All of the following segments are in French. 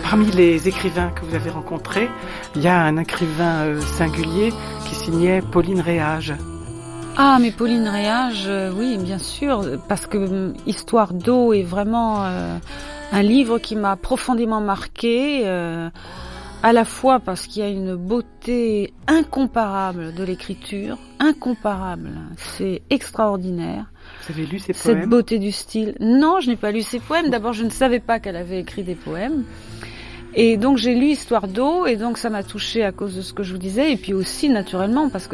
Parmi les écrivains que vous avez rencontrés, il y a un écrivain singulier qui signait Pauline Réage. Ah, mais Pauline Réage, oui, bien sûr, parce que Histoire d'eau est vraiment un livre qui m'a profondément marqué, à la fois parce qu'il y a une beauté incomparable de l'écriture, incomparable, c'est extraordinaire. Vous avez lu ses poèmes ? Cette beauté du style. Non, je n'ai pas lu ses poèmes. D'abord, je ne savais pas qu'elle avait écrit des poèmes. Et donc, j'ai lu Histoire d'eau, et donc ça m'a touchée à cause de ce que je vous disais, et puis aussi, naturellement, parce que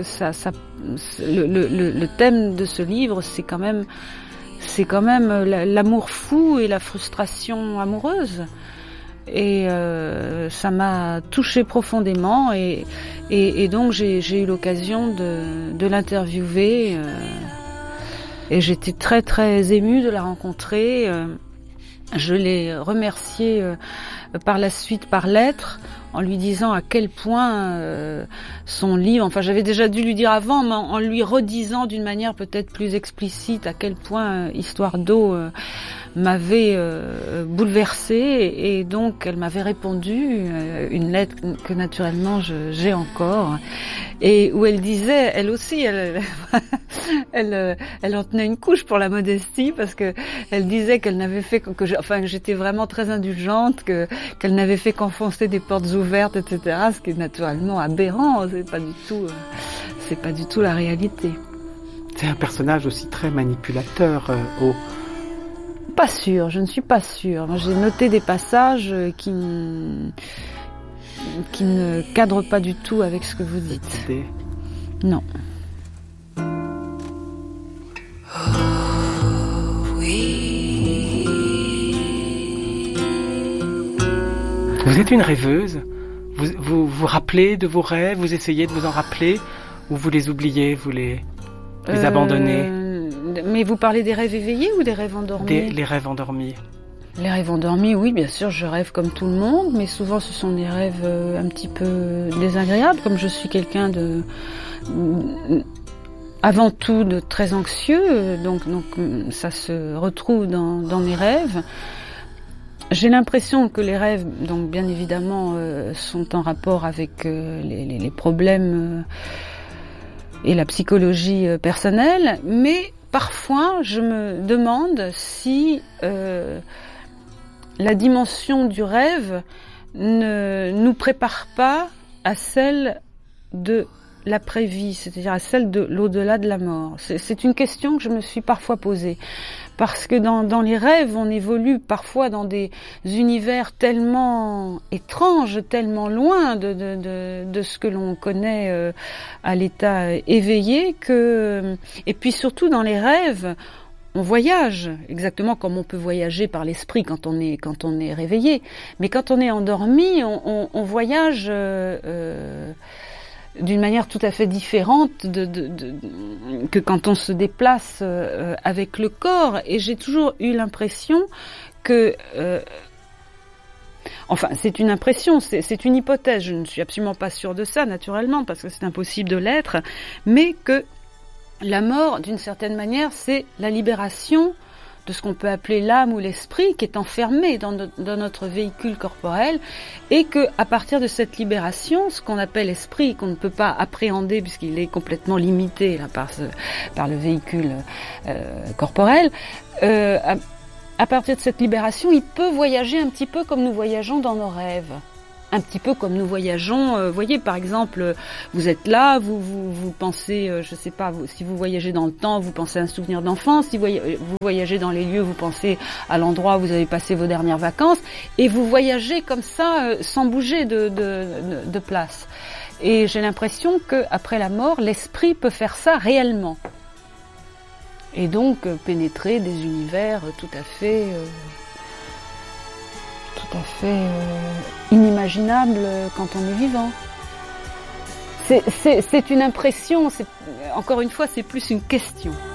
le thème de ce livre, c'est quand même l'amour fou et la frustration amoureuse. Et ça m'a touchée profondément, et donc j'ai eu l'occasion de l'interviewer, et j'étais très très émue de la rencontrer. Je l'ai remerciée par la suite par lettre, en lui disant à quel point son livre, enfin j'avais déjà dû lui dire avant, mais en lui redisant d'une manière peut-être plus explicite à quel point Histoire d'eau m'avait bouleversée, et donc elle m'avait répondu une lettre que naturellement j'ai encore, et où elle disait, elle aussi, elle en tenait une couche pour la modestie, parce que elle disait qu'elle n'avait fait que j'étais vraiment très indulgente, qu'elle n'avait fait qu'enfoncer des portes ouvertes, etc. Ce qui est naturellement aberrant, c'est pas du tout la réalité. C'est un personnage aussi très manipulateur, Pas sûr, je ne suis pas sûre. Moi, j'ai noté des passages qui ne cadrent pas du tout avec ce que vous dites. Non. Vous êtes une rêveuse. Vous vous rappelez de vos rêves, vous essayez de vous en rappeler, ou vous les oubliez, vous les abandonnez? Mais vous parlez des rêves éveillés ou des rêves endormis? Les rêves endormis. Les rêves endormis, oui, bien sûr, je rêve comme tout le monde, mais souvent ce sont des rêves un petit peu désagréables, comme je suis quelqu'un avant tout de très anxieux, donc ça se retrouve dans mes rêves. J'ai l'impression que les rêves, donc bien évidemment, sont en rapport avec les problèmes et la psychologie personnelle, mais parfois je me demande si la dimension du rêve ne nous prépare pas à celle de l'après-vie, c'est-à-dire à celle de l'au-delà de la mort. C'est une question que je me suis parfois posée. Parce que dans les rêves, on évolue parfois dans des univers tellement étranges, tellement loin de ce que l'on connaît à l'état éveillé, et puis surtout dans les rêves, on voyage, exactement comme on peut voyager par l'esprit quand on est réveillé. Mais quand on est endormi, on voyage d'une manière tout à fait différente que quand on se déplace avec le corps. Et j'ai toujours eu l'impression que... enfin, c'est une impression, c'est une hypothèse. Je ne suis absolument pas sûre de ça, naturellement, parce que c'est impossible de l'être, mais que la mort, d'une certaine manière, c'est la libération de ce qu'on peut appeler l'âme ou l'esprit qui est enfermé dans notre véhicule corporel, et que à partir de cette libération, ce qu'on appelle esprit, qu'on ne peut pas appréhender puisqu'il est complètement limité là, par le véhicule corporel, à partir de cette libération, il peut voyager un petit peu comme nous voyageons dans nos rêves. Un petit peu comme nous voyageons, voyez, par exemple, vous êtes là, vous pensez, je sais pas, si vous voyagez dans le temps, vous pensez à un souvenir d'enfance, si vous voyagez dans les lieux, vous pensez à l'endroit où vous avez passé vos dernières vacances, et vous voyagez comme ça, sans bouger de place. Et j'ai l'impression qu'après la mort, l'esprit peut faire ça réellement. Et donc, pénétrer des univers tout à fait inimaginable quand on est vivant. C'est une impression, encore une fois, c'est plus une question.